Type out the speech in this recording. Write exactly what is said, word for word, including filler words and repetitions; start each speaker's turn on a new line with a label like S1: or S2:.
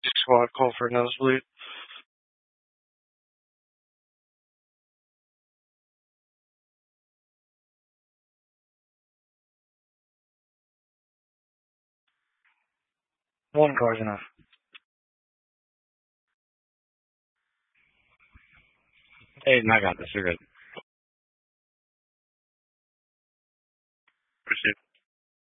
S1: Squad call for a nosebleed. One car's enough.
S2: Hey, I got this. You're good.